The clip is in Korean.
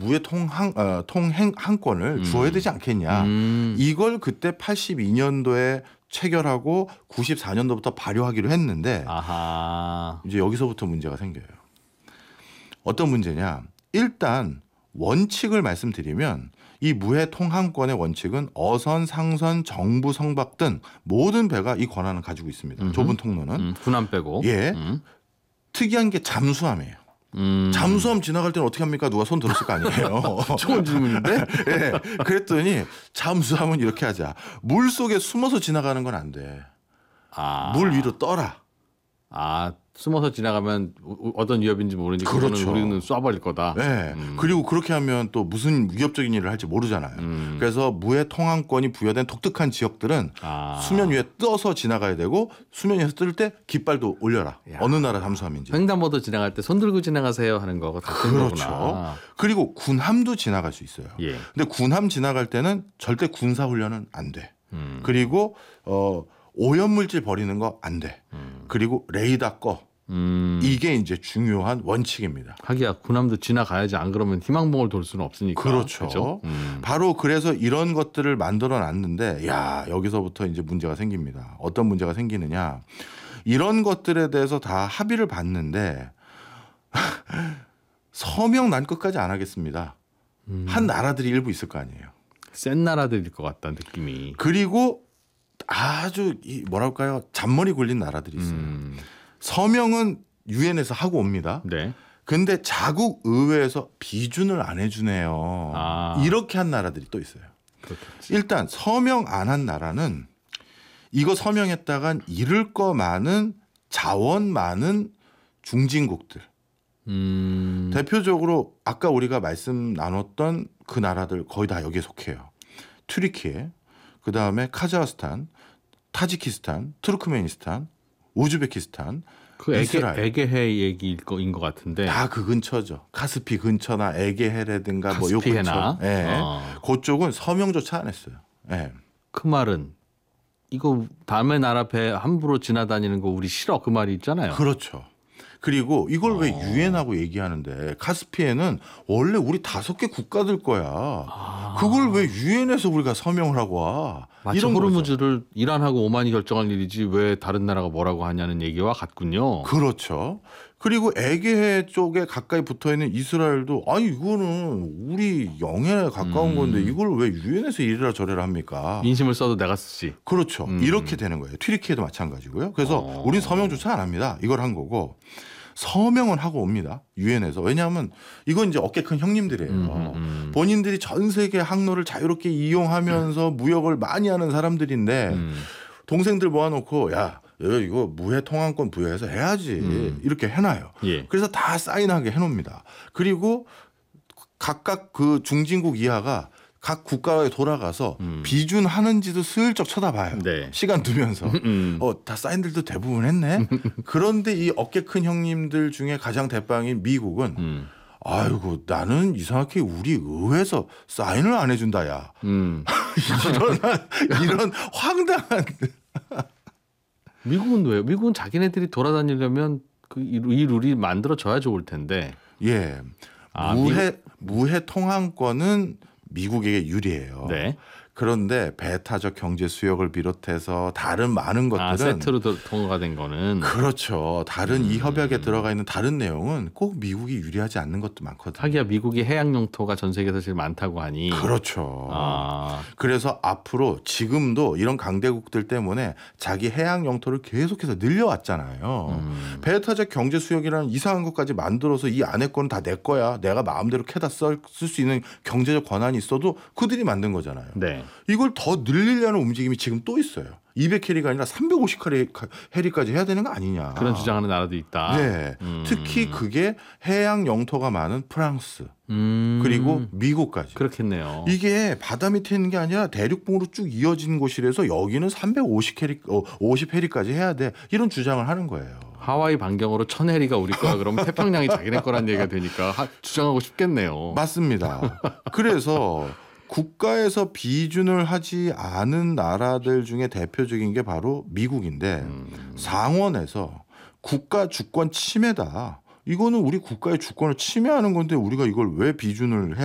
무해 통행권을 주어야 되지 않겠냐. 이걸 그때 82년도에 체결하고 94년도부터 발효하기로 했는데 아하. 이제 여기서부터 문제가 생겨요. 어떤 문제냐. 일단 원칙을 말씀드리면 이 무해 통항권의 원칙은 어선, 상선, 정부, 성박 등 모든 배가 이 권한을 가지고 있습니다. 좁은 통로는. 군함 빼고. 예. 특이한 게 잠수함이에요. 잠수함 지나갈 때는 어떻게 합니까? 누가 손 들었을 거 아니에요. 좋은 질문인데? 예. 그랬더니 잠수함은 이렇게 하자. 물 속에 숨어서 지나가는 건 안 돼. 물 위로 떠라. 숨어서 지나가면 어떤 위협인지 모르니 그렇죠. 우리는 쏴버릴 거다. 네. 그리고 그렇게 하면 또 무슨 위협적인 일을 할지 모르잖아요. 그래서 무해 통항권이 부여된 독특한 지역들은 수면 위에 떠서 지나가야 되고 수면 위에서 뜰 때 깃발도 올려라. 어느 나라 잠수함인지. 횡단보도 지나갈 때 손 들고 지나가세요 하는 거가 같은 그렇죠. 거구나. 그리고 군함도 지나갈 수 있어요. 예. 근데 군함 지나갈 때는 절대 군사 훈련은 안 돼. 그리고 오염물질 버리는 거 안 돼. 그리고 레이더 꺼. 이게 이제 중요한 원칙입니다. 하기야 군함도 지나가야지 안 그러면 희망봉을 돌 수는 없으니까. 그렇죠. 바로 그래서 이런 것들을 만들어 놨는데 여기서부터 이제 문제가 생깁니다. 어떤 문제가 생기느냐. 이런 것들에 대해서 다 합의를 봤는데 서명 난 끝까지 안 하겠습니다. 한 나라들이 일부 있을 거 아니에요. 센 나라들일 것 같다 느낌이. 그리고 아주 뭐랄까요 잔머리 굴린 나라들이 있어요. 서명은 유엔에서 하고 옵니다. 네. 근데 자국 의회에서 비준을 안 해주네요. 이렇게 한 나라들이 또 있어요. 그렇겠지. 일단 서명 안 한 나라는 이거 서명했다간 잃을 거 많은 자원 많은 중진국들. 대표적으로 아까 우리가 말씀 나눴던 그 나라들 거의 다 여기에 속해요. 튀르키예, 그다음에 카자흐스탄, 타지키스탄, 투르크메니스탄, 우즈베키스탄, 이스라엘. 에게해 얘기인 것 같은데. 다 그 근처죠. 카스피 근처나 에게해라든가 뭐 요 카스피해나. 근처. 예. 그쪽은 서명조차 안 했어요. 예. 그 말은 이거 다음에 나라 배 함부로 지나다니는 거 우리 싫어 그 말이 있잖아요. 그렇죠. 그리고 이걸 왜 유엔하고 얘기하는데 카스피해는 원래 우리 5개 국가들 거야. 그걸 왜 유엔에서 우리가 서명을 하고 와. 마치 호르무즈를 이란하고 오만이 결정할 일이지 왜 다른 나라가 뭐라고 하냐는 얘기와 같군요. 그렇죠. 그리고 에게해 쪽에 가까이 붙어있는 이스라엘도 이거는 우리 영해에 가까운 건데 이걸 왜 유엔에서 이래라 저래라 합니까? 민심을 써도 내가 쓰지. 그렇죠. 이렇게 되는 거예요. 튀르키예도 마찬가지고요. 그래서 우린 서명조차 안 합니다. 이걸 한 거고. 서명은 하고 옵니다. 유엔에서. 왜냐하면 이건 이제 어깨 큰 형님들이에요. 본인들이 전 세계 항로를 자유롭게 이용하면서 무역을 많이 하는 사람들인데 동생들 모아놓고 이거 무해 통항권 부여해서 해야지 이렇게 해놔요. 예. 그래서 다 사인하게 해놓습니다. 그리고 각각 그 중진국 이하가 각 국가에 돌아가서 비준하는지도 슬쩍 쳐다봐요. 네. 시간 두면서. 다 사인들도 대부분 했네. 그런데 이 어깨 큰 형님들 중에 가장 대빵인 미국은 아이고 나는 이상하게 우리 의회에서 사인을 안 해준다 야. 이런 황당한. 미국은 왜요? 미국은 자기네들이 돌아다니려면 이 룰이 만들어져야 좋을 텐데. 예. 무해 통항권은 미국에게 유리해요. 네. 그런데 배타적 경제 수역을 비롯해서 다른 많은 것들은 세트로 통과가 된 거는 그렇죠. 다른 이 협약에 들어가 있는 다른 내용은 꼭 미국이 유리하지 않는 것도 많거든요. 하기야 미국이 해양 영토가 전 세계에서 제일 많다고 하니. 그렇죠. 그래서 앞으로 지금도 이런 강대국들 때문에 자기 해양 영토를 계속해서 늘려왔잖아요. 배타적 경제 수역이라는 이상한 것까지 만들어서 이 안에 거는 다 내 거야. 내가 마음대로 캐다 쓸 수 있는 경제적 권한이 있어도 그들이 만든 거잖아요. 네. 이걸 더 늘리려는 움직임이 지금 또 있어요. 200캐리가 아니라 350캐리까지 해야 되는 거 아니냐. 그런 주장하는 나라도 있다. 네. 특히 그게 해양 영토가 많은 프랑스 그리고 미국까지. 그렇겠네요. 이게 바다 밑에 있는 게 아니라 대륙봉으로 쭉 이어진 곳이라서 여기는 50해리까지 해야 돼. 이런 주장을 하는 거예요. 하와이 반경으로 1000해리가 우리 거야. 그러면 태평양이 자기네 거란 얘기가 되니까 주장하고 싶겠네요. 맞습니다. 그래서 국가에서 비준을 하지 않은 나라들 중에 대표적인 게 바로 미국인데 상원에서 국가 주권 침해다. 이거는 우리 국가의 주권을 침해하는 건데 우리가 이걸 왜 비준을 해야